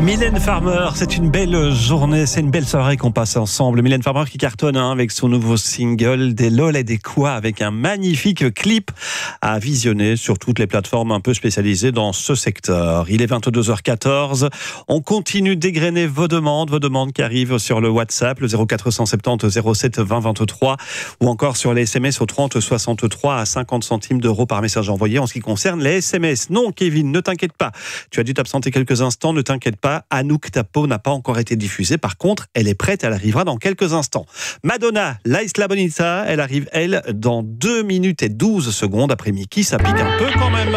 Mylène Farmer, c'est une belle journée, c'est une belle soirée qu'on passe ensemble. Mylène Farmer qui cartonne avec son nouveau single Des lol et des quoi, avec un magnifique clip à visionner sur toutes les plateformes un peu spécialisées dans ce secteur. Il est 22h14, on continue d'égrener vos demandes qui arrivent sur le WhatsApp, le 0470 07 20 23, ou encore sur les SMS au 30 63 à 50 centimes d'euros par message envoyé. En ce qui concerne les SMS, non Kevin, ne t'inquiète pas, tu as dû t'absenter quelques instants, ne t'inquiète pas, Anouk ta peau n'a pas encore été diffusée. Par contre, elle est prête, elle arrivera dans quelques instants. Madonna, La Isla Bonita, elle arrive, elle, dans 2 minutes et 12 secondes après Mickey. Ça pique un peu quand même.